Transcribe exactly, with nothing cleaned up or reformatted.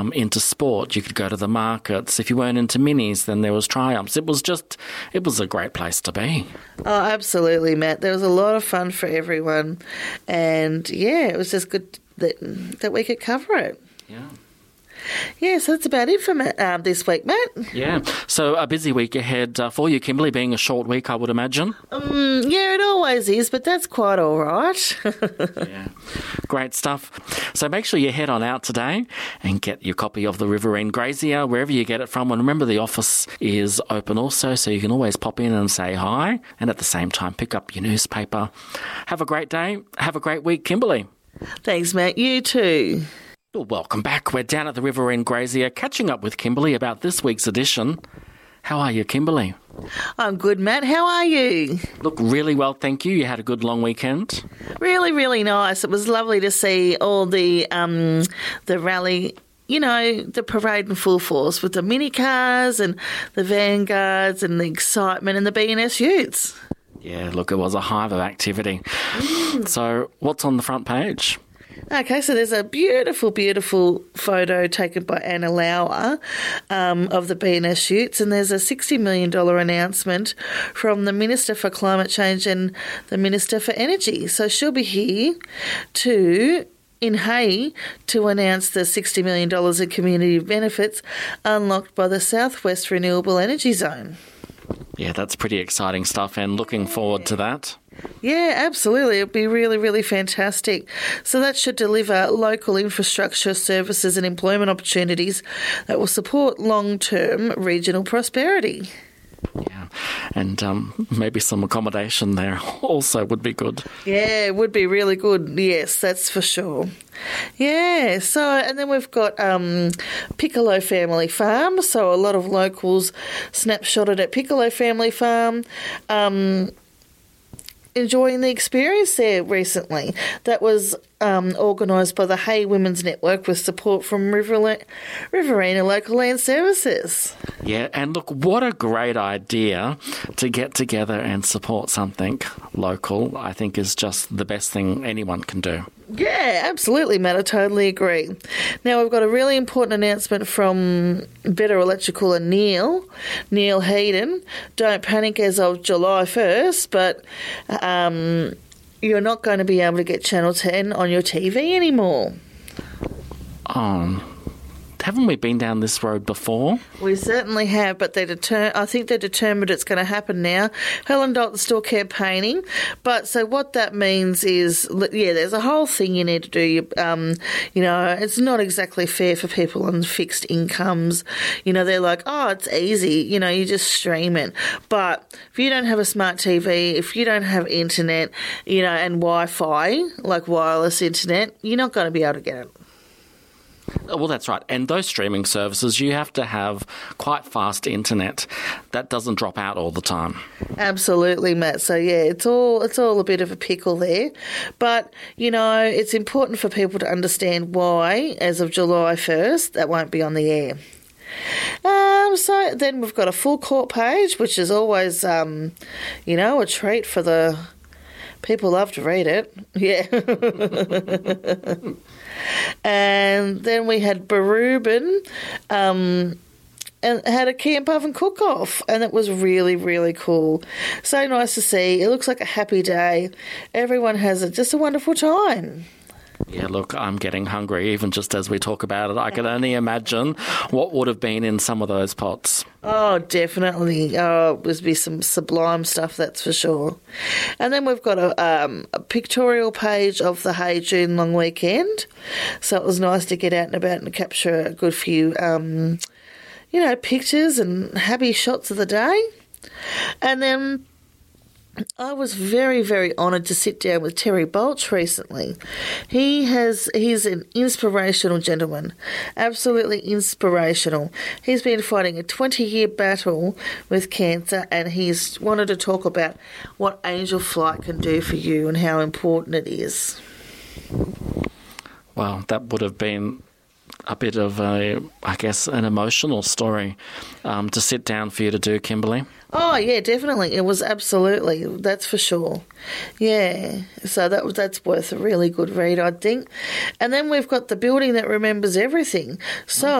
um, into sport, you could go to the markets. If you weren't into minis, then there was Triumphs. It was just, it was a great place to be. Oh, absolutely, Matt. There was a lot of fun for everyone. And, yeah, it was just good that, that we could cover it. Yeah. Yeah, so that's about it for um, this week, Matt. Yeah, so a busy week ahead uh, for you, Kimberly, being a short week, I would imagine. Um, yeah, it always is, but that's quite all right. Yeah, great stuff. So make sure you head on out today and get your copy of the Riverine Grazier, wherever you get it from. And remember, the office is open also, so you can always pop in and say hi, and at the same time pick up your newspaper. Have a great day. Have a great week, Kimberly. Thanks, Matt. You too. Well, welcome back. We're down at the Riverine Grazier catching up with Kimberly about this week's edition. How are you, Kimberly? I'm good, Matt. How are you? Look, really well, thank you. You had a good long weekend? Really, really nice. It was lovely to see all the um, the rally, you know, the parade in full force with the mini cars and the vanguards and the excitement and the B N S utes. Yeah, look, it was a hive of activity. Mm. So what's on the front page? Okay, so there's a beautiful, beautiful photo taken by Anna Lauer um, of the B N S Utes, and there's a sixty million dollars announcement from the Minister for Climate Change and the Minister for Energy. So she'll be here to... in Hay to announce the sixty million dollars in community benefits unlocked by the Southwest Renewable Energy Zone. Yeah, that's pretty exciting stuff, and looking forward to that. Yeah, absolutely. It'll be really, really fantastic. So that should deliver local infrastructure, services and employment opportunities that will support long-term regional prosperity. Yeah, and um, maybe some accommodation there also would be good. Yeah, it would be really good. Yes, that's for sure. Yeah, so, and then we've got um, Piccolo Family Farm. So a lot of locals snapshotted at Piccolo Family Farm. Um, enjoying the experience there recently. That was um, organised by the Hay Women's Network with support from Riverina, Riverina Local Land Services. Yeah, and look, what a great idea to get together and support something local. I think is just the best thing anyone can do. Yeah, absolutely, Matt. I totally agree. Now, we've got a really important announcement from Better Electrical and Neil, Neil Hayden. Don't panic as of July first, but um, you're not going to be able to get Channel ten on your T V anymore. Oh, haven't we been down this road before? We certainly have, but they deter- I think they're determined it's going to happen now. Helen Dalton's still campaigning, but so what that means is, yeah, there's a whole thing you need to do. You, um, you know, it's not exactly fair for people on fixed incomes. You know, they're like, oh, it's easy. You know, you just stream it. But if you don't have a smart T V, if you don't have internet, you know, and Wi-Fi, like wireless internet, you're not going to be able to get it. Well, that's right. And those streaming services, you have to have quite fast internet that doesn't drop out all the time. Absolutely, Matt. So, yeah, it's all it's all a bit of a pickle there. But, you know, it's important for people to understand why, as of July first, that won't be on the air. Um, so then we've got a full court page, which is always, um, you know, a treat for the people. Love to read it. Yeah. And then we had Barubin um, and had a camp oven cook-off, and it was really, really cool. So nice to see. It looks like a happy day. Everyone has a, just a wonderful time. Yeah, look, I'm getting hungry even just as we talk about it. I can only imagine what would have been in some of those pots. Oh, definitely. Oh, it would be some sublime stuff, that's for sure. And then we've got a, um, a pictorial page of the Hay June long weekend. So it was nice to get out and about and capture a good few, um, you know, pictures and happy shots of the day. And then I was very, very honoured to sit down with Terry Bolch recently. He has, he's an inspirational gentleman, absolutely inspirational. He's been fighting a twenty-year battle with cancer, and he's wanted to talk about what Angel Flight can do for you and how important it is. Well, that would have been a bit of a, I guess, an emotional story um, to sit down for you to do, Kimberly. Oh, yeah, definitely. It was absolutely, that's for sure. Yeah, so that that's worth a really good read, I think. And then we've got The Building That Remembers Everything. So